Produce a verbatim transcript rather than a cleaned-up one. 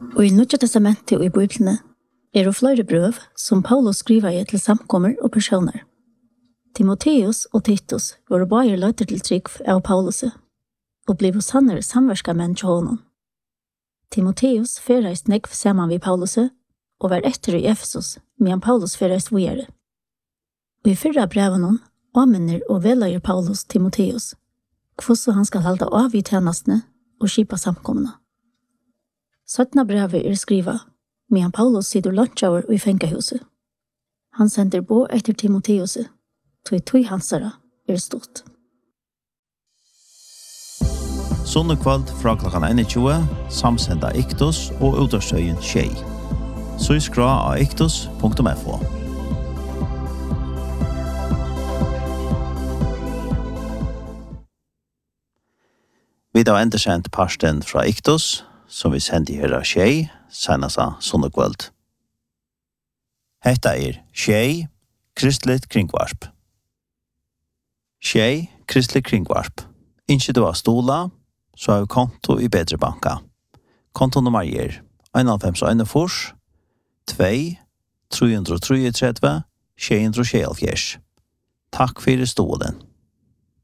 Og i Nya testamentet og i Bibelene er det flere brøv som Paulus skriver i til samkommer og personer. Timotheus og Titus var bare løyter til trygg av Paulus og ble sannere samverska menn til honom. Timotheus ferreist nekv sammen ved Paulus og var etter i Efesus, medan Paulus ferreist videre. Og i fyrra breven anminner og veleier Paulus Timotheus, hvordan han skal halda av i tjenestene og skipa samkomna. Søttna brevet er skriva, medan Paulus sitter lunsjauer i fengahuset. Han sender bo etter Timotheus, tog tog hansara er stort. Sonne kveld fra klokkan tjueen, samsenda Iktus og Udarstøyen Tjei. Så skra av iktus punktum f o. Vi har endersendt parsten fra Iktus, som vi sendte her av Tjei, senest av sonne kveld. Hetta er Tjei, kristelig kringvarp. Tjei, kristelig kringvarp. Ikke du har stola, så har vi konto i Bedre Banka. Kontonummer er en fem en fors, to, tre tre tre, tre tre tre, Takk for stolen.